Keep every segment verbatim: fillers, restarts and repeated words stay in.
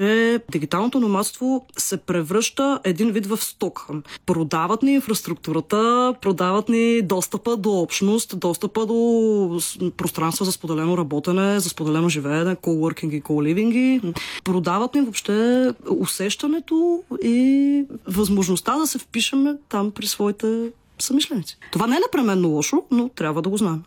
че дигиталното номадство се превръща един вид в сток. Продават ни инфраструктурата, продават ни достъпа до общност, достъпа до пространства за споделено работене, за споделено живеене, коуъркинги и коуливинги. Продават ни въобще усещането и възможността да се впишеме там при своите съмишленици. Това не е непременно лошо, но трябва да го знаем.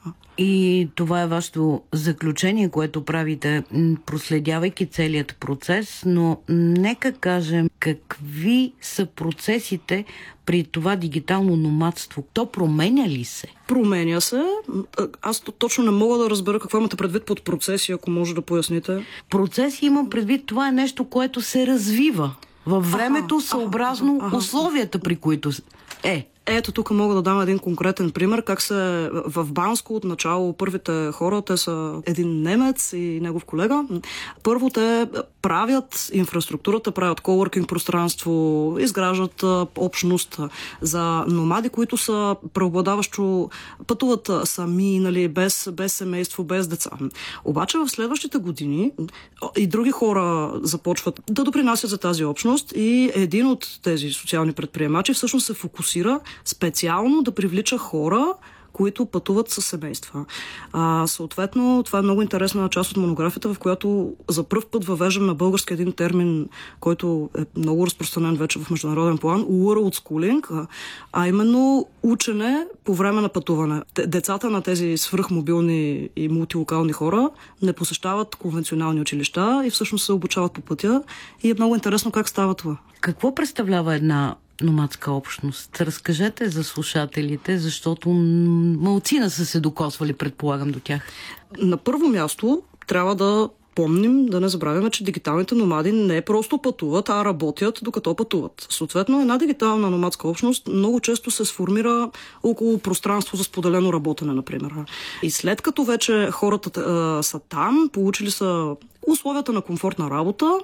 И това е вашето заключение, което правите, проследявайки целият процес, но нека кажем какви са процесите при това дигитално номадство. То променя ли се? Променя се. Аз точно не мога да разбера какво имате предвид под процеси, ако може да поясните. Процеси имам предвид, това е нещо, което се развива във времето, аха, съобразно аха, аха. условията, при които е. Ето тук мога да дам един конкретен пример, как се в Банско отначало първите хора, те са един немец и негов колега. Първо те правят инфраструктурата, правят коуъркинг пространство, изграждат общност за номади, които са преобладаващо пътуват сами, нали, без, без семейство, без деца. Обаче в следващите години и други хора започват да допринасят за тази общност и един от тези социални предприемачи всъщност се фокусира специално да привлича хора, които пътуват със семейства. А, съответно, това е много интересна част от монографията, в която за пръв път въвеждам на български един термин, който е много разпространен вече в международен план, world schooling, а именно учене по време на пътуване. Децата на тези свръхмобилни и мултилокални хора не посещават конвенционални училища и всъщност се обучават по пътя и е много интересно как става това. Какво представлява една номадска общност? Разкажете за слушателите, защото малцина са се докосвали, предполагам, до тях. На първо място трябва да помним, да не забравяме, че дигиталните номади не просто пътуват, а работят докато пътуват. Съответно, една дигитална номадска общност много често се сформира около пространство за споделено работене, например. И след като вече хората а, са там, получили са условията на комфортна работа,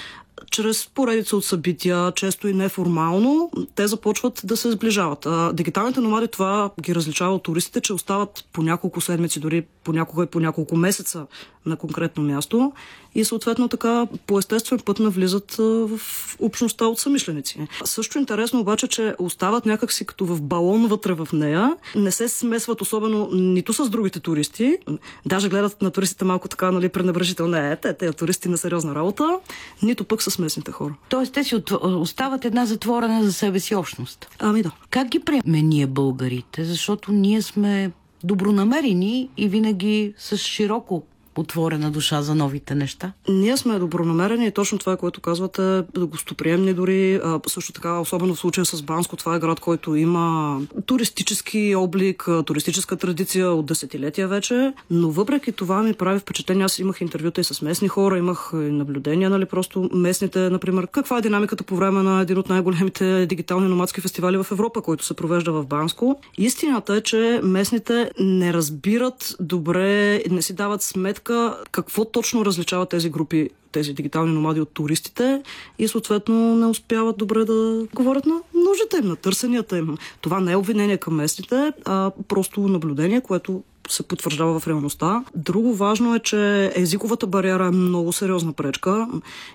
чрез поредица от събития, често и неформално, те започват да се сближават. А, дигиталните номади това ги различава от туристите, че остават по няколко седмици, дори понякога и по няколко месеца на конкретно място и съответно така по естествен път навлизат в общността от съмишленици. Също интересно обаче, че остават някакси като в балон вътре в нея, не се смесват особено нито с другите туристи, даже гледат на туристите малко така, нали, пренебрежително, не, те, те туристи на сериозна работа, нито пък с местните хора. Тоест те си остават една затворена за себе си общност. Ами да. Как ги приеме ние българите? Защото ние сме добронамерени и винаги с широко отворена душа за новите неща? Ние сме добронамерени и точно това, което казвате, гостоприемни дори. А, също така, особено в случая с Банско, това е град, който има туристически облик, туристическа традиция от десетилетия вече, но въпреки това ми прави впечатление. Аз имах интервюта и с местни хора, имах и наблюдения, нали, просто местните, например, каква е динамиката по време на един от най-големите дигитални номадски фестивали в Европа, който се провежда в Банско. Истината е, че местните не разбират добре, не си дават сметка какво точно различава тези групи, тези дигитални номади от туристите и съответно не успяват добре да говорят на нуждите им, на търсенията им. Това не е обвинение към местните, а просто наблюдение, което се потвърждава в реалността. Друго важно е, че езиковата бариера е много сериозна пречка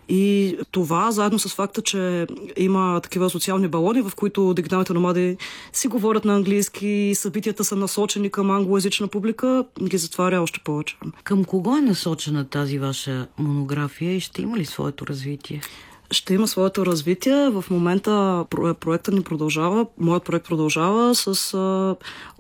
и това заедно с факта, че има такива социални балони, в които дигиталните номади си говорят на английски, събитията са насочени към англоязична публика, ги затваря още повече. Към кого е насочена тази ваша монография и ще има ли своето развитие? Ще има своето развитие. В момента проектът ни продължава, моят проект продължава с а,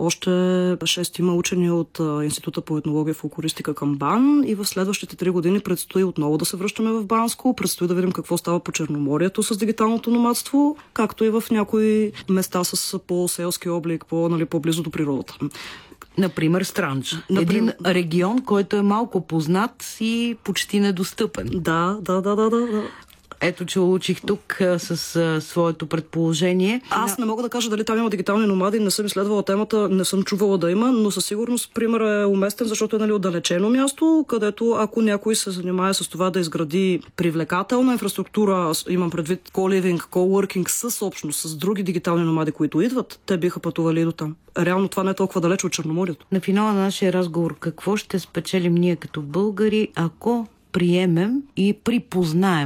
още шестима учени от а, Института по етнология и фолклористика към БАН и в следващите три години предстои отново да се връщаме в Банско, предстои да видим какво става по Черноморието с дигиталното номадство, както и в някои места с по-селски облик, по, нали, по-близо до природата. Например, Странджа. Един регион, който е малко познат и почти недостъпен. Да, да, да, да, да. Ето, че учих тук а, с а, своето предположение. Аз не мога да кажа дали там има дигитални номади, не съм изследвала темата, не съм чувала да има, но със сигурност пример е уместен, защото е, нали, отдалечено място, където ако някой се занимае с това да изгради привлекателна инфраструктура, имам предвид co-living, co-working с общност, с други дигитални номади, които идват, те биха пътували и до там. Реално това не е толкова далеч от Черноморието. На финала на нашия разговор, какво ще спечелим ние като българи, ако приемем и припознаем